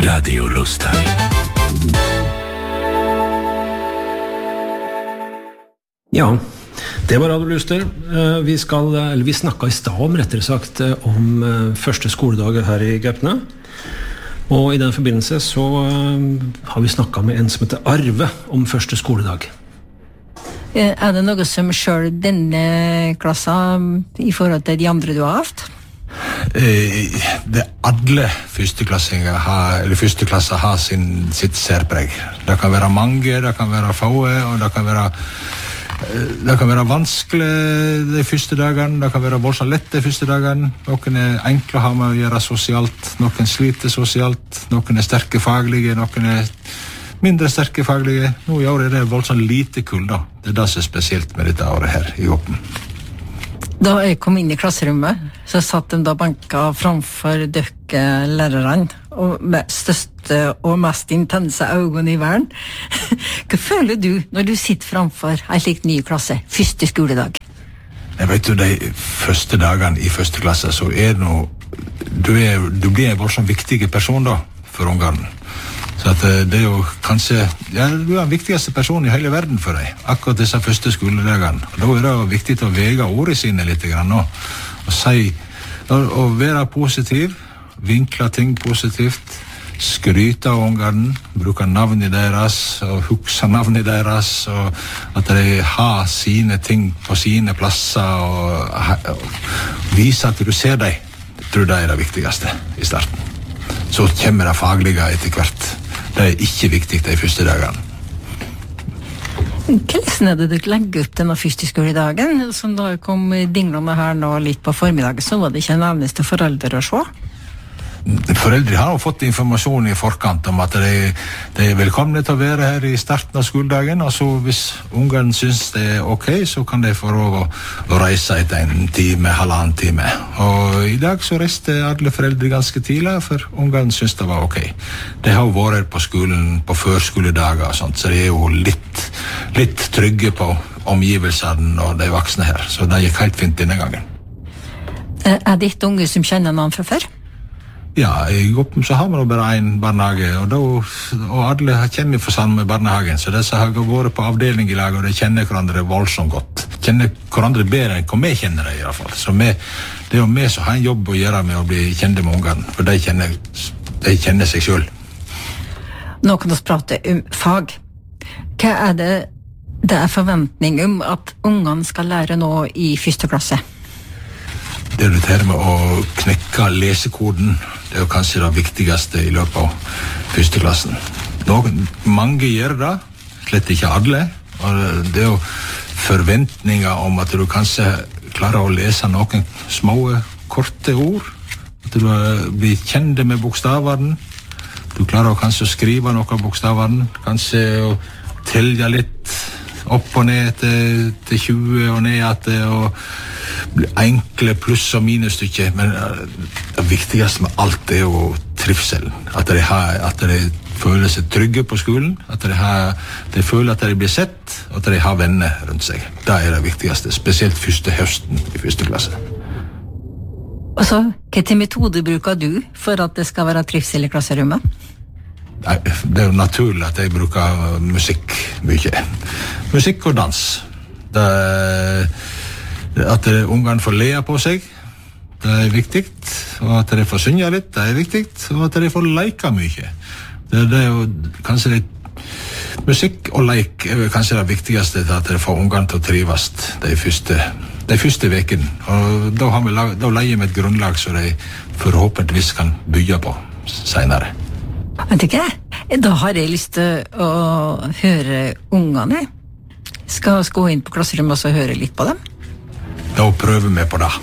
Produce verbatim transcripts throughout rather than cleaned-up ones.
Radio Luster. Ja, det var Radio Luster. Vi, skal, eller vi snakket i stad om, rettere sagt, om første skoledag her i Gaupne. Og i den forbindelse så har vi snakket med en som heter Arve om første skoledag. Er det noe som selv denne klassen i forhold til de andre du har haft? Det alle førsteklassinger har, eller førsteklasser har sin, sitt særpreg. Det kan være mange, det kan være få, og det kan være det kan være vanskelig de første dagene, det kan være voldsomt lett de første dagene. Noen er enkle å ha med å gjøre sosialt, noen sliter sosialt, noen er sterke faglige, noen er mindre sterke faglige. Nå i år er det voldsomt lite kull da. Det er det som er spesielt med dette året her i Åpen. Da jeg kom inn i klasserommet, så satt de da banka framfor døkke lærerne, og med største og mest intense øynene i verden. Hva føler du når du sitter framfor en slik ny klasse, første skoledag? Jeg vet jo, de første dagene i første klasse, så er det noe, du, er, du blir en voldsomt viktig person da, for ungene. Så at det er jo kanskje, ja, du er den viktigste personen i hele verden for deg, akkurat disse første skoledagene. Og da er det jo viktig å vege ordene sine litt grann nå, og si, og være positiv, vinkle ting positivt, skryte av ungene, bruke navnet deres, og huske navnet deres, og at de har sine ting på sine plasser, og, og vise at du ser dem. Jeg tror det er det viktigste i starten. Så kommer det faglige etter hvert. Det er ikke viktig de første dagene. Hvordan er det du legger opp denne første skoledagen? Som da kom dinglene her nå litt på formiddagen, så var det ikke en eneste forelder å se? Foreldre har jo fått informasjon i forkant om at de, de er velkomne til å være her i starten av skoledagen, og så hvis ungene synes det er ok, så kan de få lov å, å reise etter en time, halvannen time. Og i dag så reiste alle foreldre ganske tidlig, for ungene synes det var ok. De har jo vært på skolen på førskoledager og sånt, så de er jo litt, litt trygge på omgivelsene og de voksne her, så det gikk helt fint denne gangen. Er det et unge som kjenner noen fra før? Ja, i Goppen så har man bare en barnehage, og, da, og alle kjenner for samme barnehagen, så disse har vært på avdeling i lag, og de kjenner hverandre voldsomt godt. Kjenner hverandre bedre enn hva vi kjenner det i hvert fall. Så vi, det er jo vi som har en jobb å gjøre med å bli kjente med ungene, for de kjenner, de kjenner seg selv. Nå kan vi prate om fag. Hva er det det er forventning om at ungene skal lære nå i første klasse? Det er det her med å knekke lesekoden. Det er jo kanskje det viktigste i løpet av første klassen. Noen, mange gjør det, slett ikke alle. Og det er jo forventninger om at du kanskje klarer å lese noen små, korte ord. At du blir kjent med bokstavene. Du klarer kanskje å skrive noen bokstavene. Kanskje å telle litt opp og ned til, til tjue og ned til og enkle pluss- og minusstykker, men det viktigste med alt er jo trivselen. At de, har, at de føler seg trygge på skolen, at de, har, de føler at de blir sett, og at de har venner rundt seg. Det er det viktigste, spesielt første høsten i første klasse. Og så, hva til metode bruker du for at det skal være trivsel i klasserommet? Det er jo naturlig at jeg bruker musikk mye. Musikk og dans. Det er, at ungene får le på seg, det er viktig. Og at de får synge litt, det er viktig. Og at de får leke mye. Det, det er jo kanskje det, musikk og leik er kanskje det viktigste til at de får ungene til å trives de første, de første vekene. Og da, har vi, da leier vi et grunnlag som de forhåpentligvis kan bygge på senere. Vet ikke, da har jeg lyst til å høre ungene. Skal vi gå inn på klasserommet og så høre litt på dem? Da prøver vi på det.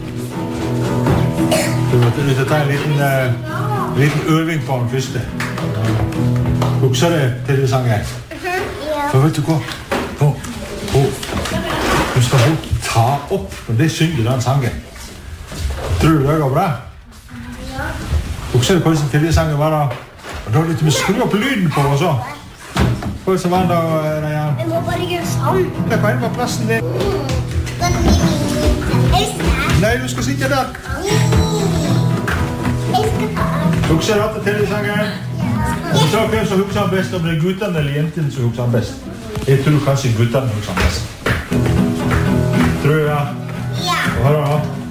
Du måtte ta en liten, uh, liten øving på den første. Husker du til det sangen? Ja. For vet du hva? Nå, du skal hun ta opp, og det synger den sangen. Tror du det går bra? Ja. Husker du hvordan til det sangen var da? Og da er det litt med skru opp lyden på og så. Hvordan var det da, Rajan? Det må bare gjøre sånn. Det kan være plassen din. Nei, du skal sitte der. Jeg skal ta. Husker du at det til i sangen? Så hvem som husker han best, om det er guttene eller jentene som husker han best? Jeg tror kanskje guttene husker han best. Tror du, ja? Ja. Hva har du?